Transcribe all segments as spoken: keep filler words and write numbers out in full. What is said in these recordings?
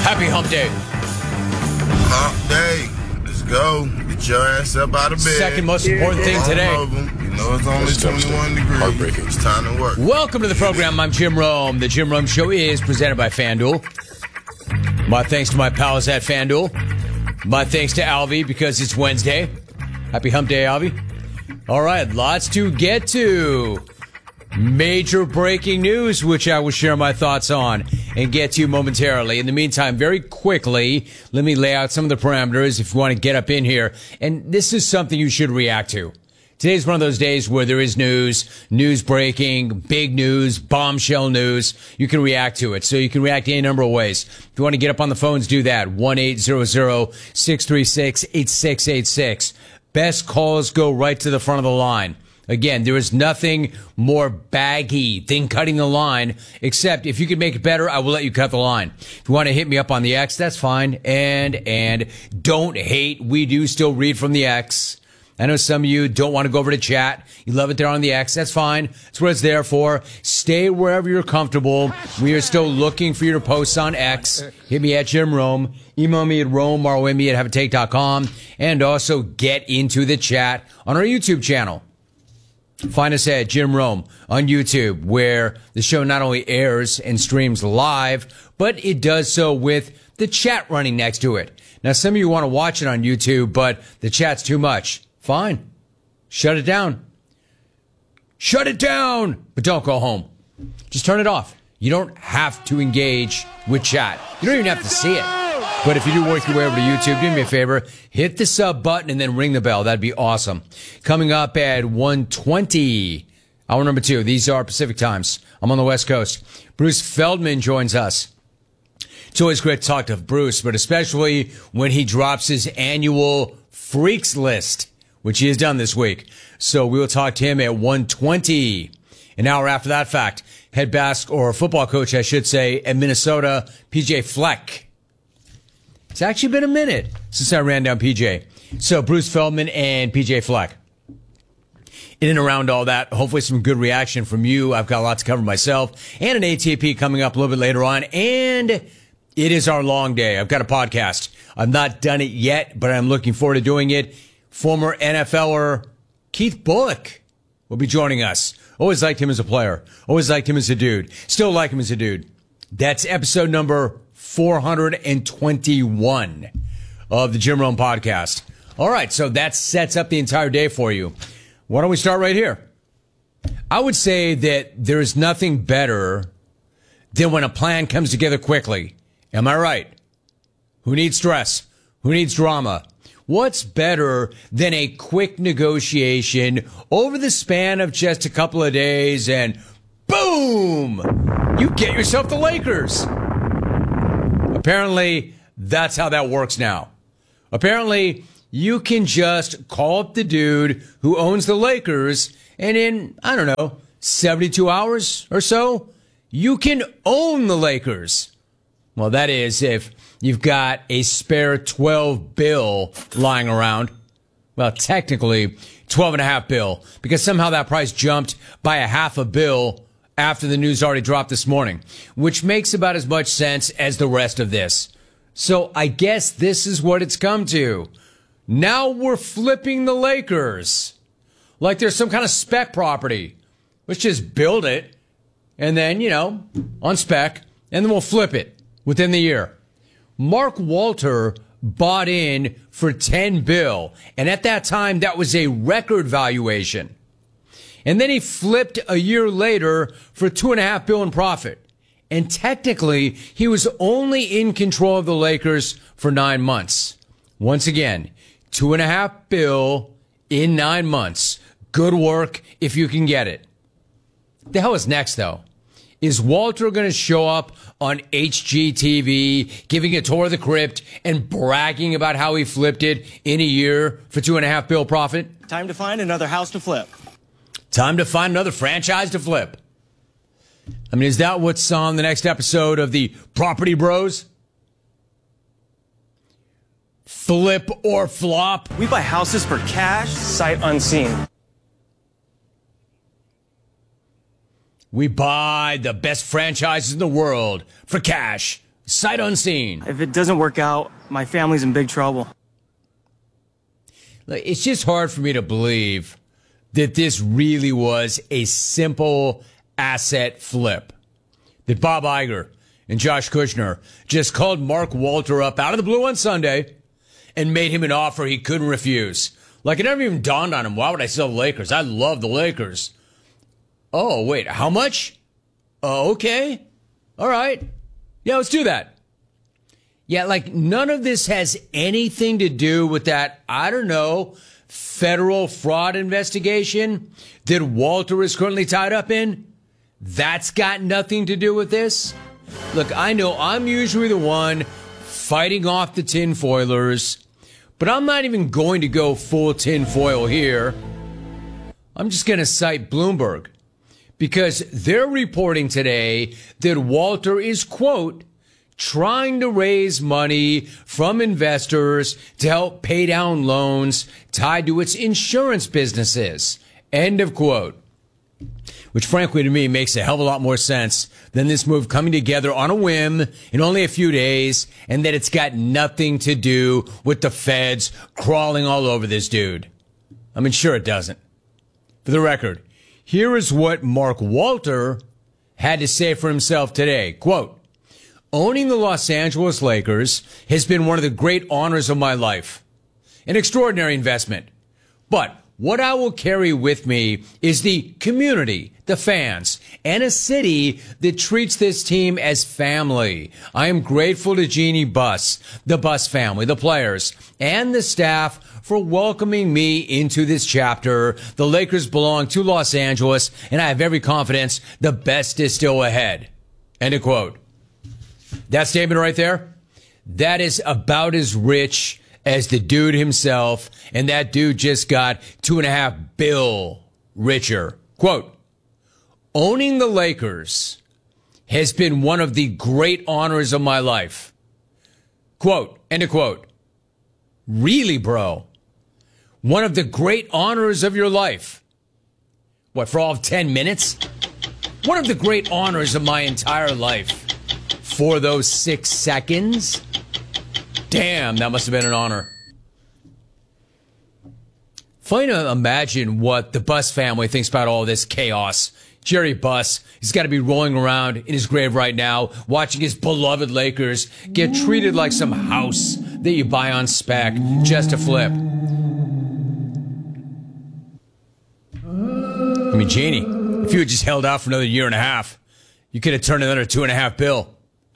Happy hump day. Hump day. Let's go. Get your ass up out of bed. Second most important thing today. You know it's only twenty-one degrees. Heartbreaking. It's time to work. Welcome to the program. I'm Jim Rome. The Jim Rome Show is presented by FanDuel. My thanks to my pals at FanDuel. My thanks to Alvy because it's Wednesday. Happy hump day, Alvy. All right, lots to get to. Major breaking news, which I will share my thoughts on and get to momentarily. In the meantime, very quickly, let me lay out some of the parameters if you want to get up in here. And this is something you should react to. Today's one of those days where there is news, news breaking, big news, bombshell news. You can react to it. So you can react any number of ways. If you want to get up on the phones, do that. one eight hundred, six three six, eight six eight six. Best calls go right to the front of the line. Again, there is nothing more baggy than cutting the line, except if you can make it better, I will let you cut the line. If you want to hit me up on the X, that's fine. And, and don't hate. We do still read from the X. I know some of you don't want to go over to chat. You love it there on the X. That's fine. That's what it's there for. Stay wherever you're comfortable. We are still looking for your posts on X. Hit me at Jim Rome. Email me at Rome, R O M E at have a take dot com. And also get into the chat on our YouTube channel. Find us at Jim Rome on YouTube, where the show not only airs and streams live, but it does so with the chat running next to it. Now, some of you want to watch it on YouTube, but the chat's too much. Fine. Shut it down. Shut it down! But don't go home. Just turn it off. You don't have to engage with chat. You don't even have to see it. But if you do work your way over to YouTube, do me a favor, hit the sub button and then ring the bell. That'd be awesome. Coming up at one twenty, hour number two. These are Pacific times. I'm on the West Coast. Bruce Feldman joins us. It's always great to talk to Bruce, but especially when he drops his annual Freaks list, which he has done this week. So we will talk to him at one twenty. An hour after that fact, head basket or football coach, I should say, at Minnesota, P J Fleck. It's actually been a minute since I ran down P J. So Bruce Feldman and P J Fleck. In and around all that, hopefully some good reaction from you. I've got a lot to cover myself. And an A T P coming up a little bit later on. And it is our long day. I've got a podcast. I've not done it yet, but I'm looking forward to doing it. Former N F L er Keith Bulluck will be joining us. Always liked him as a player. Always liked him as a dude. Still like him as a dude. That's episode number four hundred twenty-one of the Jim Rome podcast. All right, so that sets up the entire day for you. Why don't we start right here? I would say that there is nothing better than when a plan comes together quickly. Am I right? Who needs stress? Who needs drama? What's better than a quick negotiation over the span of just a couple of days and boom, you get yourself the Lakers. Apparently, that's how that works now. Apparently, you can just call up the dude who owns the Lakers, and in, I don't know, seventy-two hours or so, you can own the Lakers. Well, that is if you've got a spare twelve bill lying around. Well, technically, twelve and a half bill, because somehow that price jumped by a half a bill after the news already dropped this morning, which makes about as much sense as the rest of this. So I guess this is what it's come to. Now we're flipping the Lakers like there's some kind of spec property. Let's just build it and then, you know, on spec, and then we'll flip it within the year. Mark Walter bought in for ten bill, and at that time that was a record valuation. And then he flipped a year later for two and a half bill in profit. And technically, he was only in control of the Lakers for nine months. Once again, two and a half bill in nine months. Good work if you can get it. The hell is next, though? Is Walter going to show up on H G T V, giving a tour of the crypt and bragging about how he flipped it in a year for two and a half bill profit? Time to find another house to flip. Time to find another franchise to flip. I mean, is that what's on the next episode of the Property Bros? Flip or flop? We buy houses for cash, sight unseen. We buy the best franchises in the world for cash, Sight unseen. If it doesn't work out, my family's in big trouble. It's just hard for me to believe that this really was a simple asset flip. That Bob Iger and Josh Kushner just called Mark Walter up out of the blue on Sunday and made him an offer he couldn't refuse. Like, it never even dawned on him, why would I sell the Lakers? I love the Lakers. Oh, wait, how much? Oh, okay. All right. Yeah, let's do that. Yeah, like, none of this has anything to do with that, I don't know, federal fraud investigation that Walter is currently tied up in. That's got nothing to do with this. Look, I know I'm usually the one fighting off the tinfoilers, but I'm not even going to go full tinfoil here. I'm just going to cite Bloomberg, because they're reporting today that Walter is, quote, trying to raise money from investors to help pay down loans tied to its insurance businesses, end of quote. Which, frankly, to me, makes a hell of a lot more sense than this move coming together on a whim in only a few days, and that it's got nothing to do with the feds crawling all over this dude. I mean, sure it doesn't. For the record, here is what Mark Walter had to say for himself today. Quote, owning the Los Angeles Lakers has been one of the great honors of my life. An extraordinary investment. But what I will carry with me is the community, the fans, and a city that treats this team as family. I am grateful to Jeannie Buss, the Buss family, the players, and the staff for welcoming me into this chapter. The Lakers belong to Los Angeles, and I have every confidence the best is still ahead. End of quote. That statement right there, that is about as rich as the dude himself, and that dude just got two and a half bill richer. Quote, owning the Lakers has been one of the great honors of my life. Quote, end of quote. Really, bro? One of the great honors of your life? What, for all of ten minutes? One of the great honors of my entire life. For those six seconds? Damn, that must have been an honor. Funny to imagine what the Buss family thinks about all this chaos. Jerry Buss, he's got to be rolling around in his grave right now, watching his beloved Lakers get treated like some house that you buy on spec just to flip. I mean, Jeannie, if you had just held out for another year and a half, you could have turned another two and a half bill.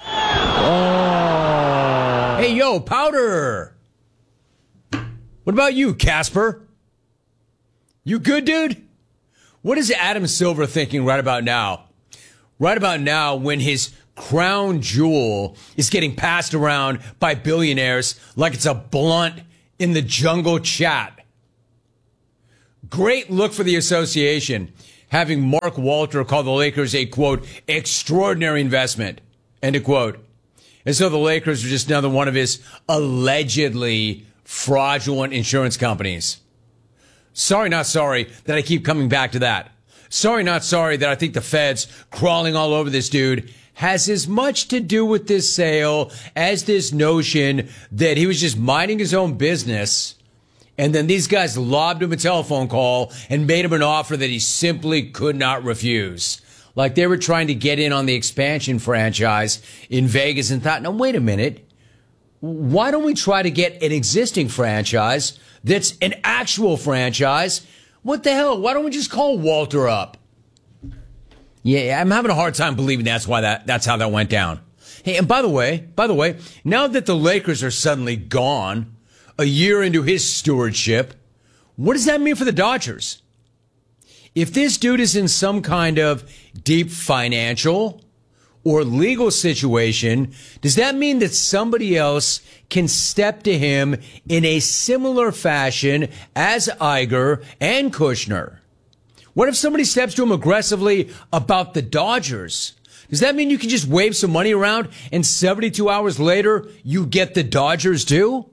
Oh. Hey, yo, Powder. What about you, Casper? You good, dude? What is Adam Silver thinking right about now? Right about now, when his crown jewel is getting passed around by billionaires like it's a blunt in the jungle chat. Great look for the association, having Mark Walter call the Lakers a, quote, extraordinary investment, end of quote. And so the Lakers are just another one of his allegedly fraudulent insurance companies. Sorry, not sorry that I keep coming back to that. Sorry, not sorry that I think the feds crawling all over this dude has as much to do with this sale as this notion that he was just minding his own business, and then these guys lobbed him a telephone call and made him an offer that he simply could not refuse. Like they were trying to get in on the expansion franchise in Vegas and thought, no, wait a minute. Why don't we try to get an existing franchise that's an actual franchise? What the hell? Why don't we just call Walter up? Yeah, I'm having a hard time believing that's why that that's how that went down. Hey, and by the way, by the way, now that the Lakers are suddenly gone, a year into his stewardship, what does that mean for the Dodgers? If this dude is in some kind of deep financial or legal situation, does that mean that somebody else can step to him in a similar fashion as Iger and Kushner? What if somebody steps to him aggressively about the Dodgers? Does that mean you can just wave some money around and seventy-two hours later you get the Dodgers too?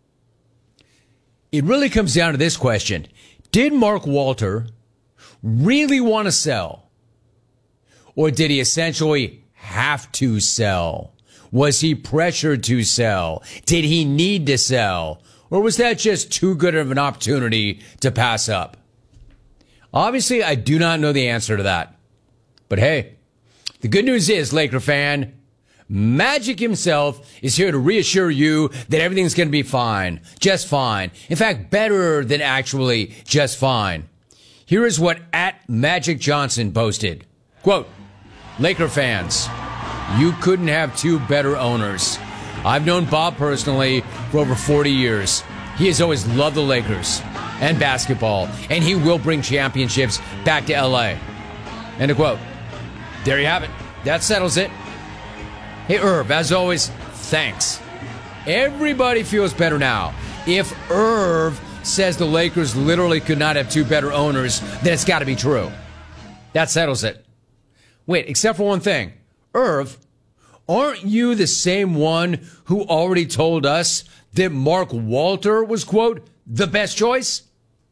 It really comes down to this question. Did Mark Walter really want to sell? Or did he essentially have to sell? Was he pressured to sell? Did he need to sell? Or was that just too good of an opportunity to pass up? Obviously, I do not know the answer to that. But hey, the good news is, Laker fan, Magic himself is here to reassure you that everything's going to be fine. Just fine. In fact, better than actually just fine. Here is what at Magic Johnson posted. Quote, Laker fans, you couldn't have two better owners. I've known Bob personally for over forty years. He has always loved the Lakers and basketball, and he will bring championships back to L A. End of quote. There you have it. That settles it. Hey, Irv, as always, thanks. Everybody feels better now. If Irv says the Lakers literally could not have two better owners, then it's got to be true. That settles it. Wait, except for one thing. Irv, aren't you the same one who already told us that Mark Walter was, quote, the best choice?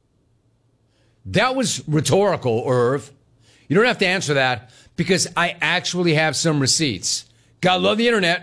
That was rhetorical, Irv. You don't have to answer that because I actually have some receipts. Gotta love the internet.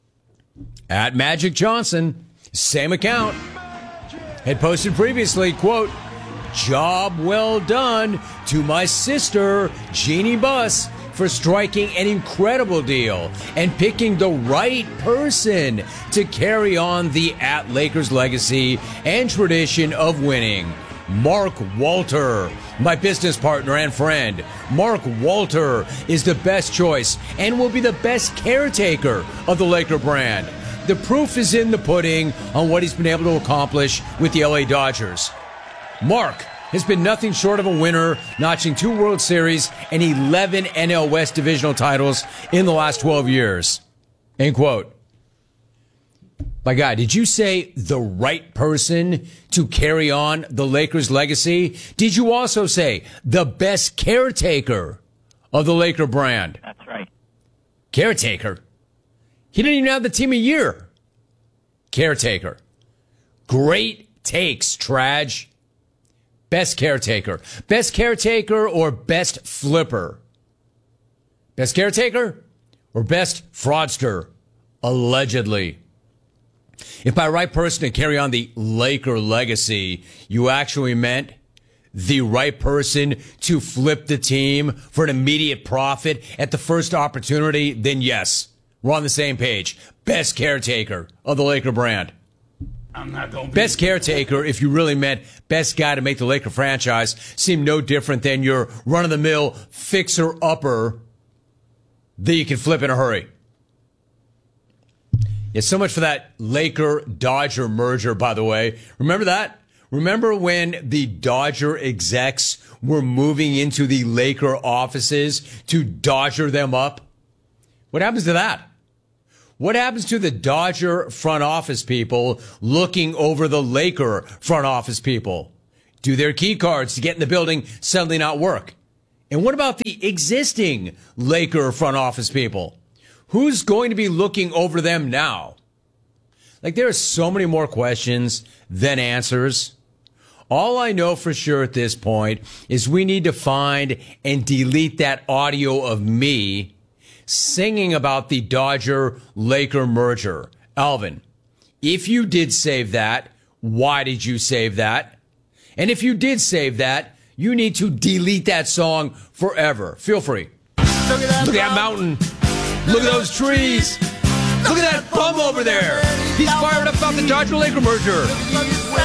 At Magic Johnson, same account, had posted previously, quote, job well done to my sister, Jeannie Buss, for striking an incredible deal and picking the right person to carry on the at Lakers legacy and tradition of winning. Mark Walter, my business partner and friend. Mark Walter is the best choice and will be the best caretaker of the Laker brand. The proof is in the pudding on what he's been able to accomplish with the L A Dodgers. Mark has been nothing short of a winner, notching two World Series and eleven N L West divisional titles in the last twelve years. End quote. My God, did you say the right person to carry on the Lakers legacy? Did you also say the best caretaker of the Laker brand? That's right. Caretaker? He didn't even have the team a year. Caretaker. Great takes, Traj. Best caretaker. Best caretaker or best flipper? Best caretaker or best fraudster? Allegedly. If by right person to carry on the Laker legacy, you actually meant the right person to flip the team for an immediate profit at the first opportunity, then yes, we're on the same page. Best caretaker of the Laker brand. I'm not gonna be Best caretaker, if you really meant best guy to make the Laker franchise seem no different than your run-of-the-mill fixer-upper that you can flip in a hurry. Yeah, so much for that Laker-Dodger merger, by the way. Remember that? Remember when the Dodger execs were moving into the Laker offices to Dodger them up? What happens to that? What happens to the Dodger front office people looking over the Laker front office people? Do their key cards to get in the building suddenly not work? And what about the existing Laker front office people? Who's going to be looking over them now? Like, there are so many more questions than answers. All I know for sure at this point is we need to find and delete that audio of me singing about the Dodger-Laker merger. Alvin, if you did save that, why did you save that? And if you did save that, you need to delete that song forever. Feel free. Look at that, Look at that mountain. Look at those trees. Look at that bum over there. He's fired up about the Dodger-Laker merger.